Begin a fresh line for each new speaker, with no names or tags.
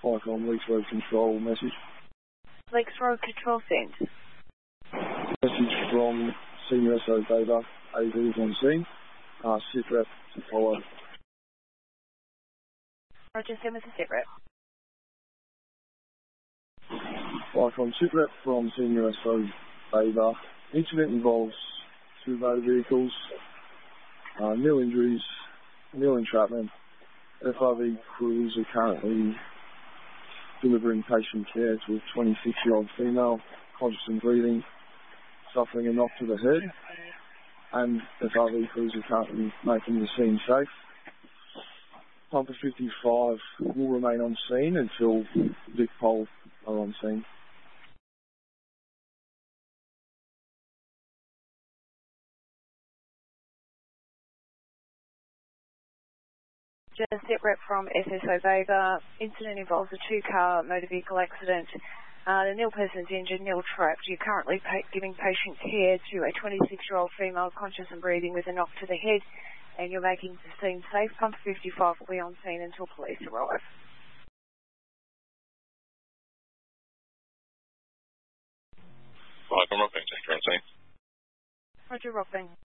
Icon Leaks Road Control message.
Leaks Road Control sent.
Message from Senior SO Data, AV is on scene. SITREP to follow.
Roger, send us a SITREP.
Icon SITREP from Senior SO Data. Incident involves 2 motor vehicles, nil injuries, nil entrapment. FRV crews are currently delivering patient care to a 26-year-old female, conscious and breathing, suffering a knock to the head, and FRV crews are currently making the scene safe. Pumper 55 will remain on scene until Vic Pole are on scene.
Just SITREP from SSO Vega. Incident involves a 2-car motor vehicle accident. The nil person's injured, nil trapped. You're currently giving patient care to a 26-year-old female conscious and breathing with a knock to the head, and you're making the scene safe. Pumper 55 will be on scene until police arrive.
Icon Rockbank, sector on scene.
Roger, Rockbank.